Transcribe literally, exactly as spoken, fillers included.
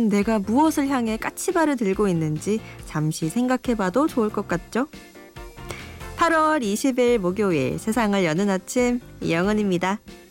지금 내가 무엇을 향해 까치발을 들고 있는지 잠시 생각해봐도 좋을 것 같죠? 팔월 이십일 목요일 세상을 여는 아침 이영은입니다.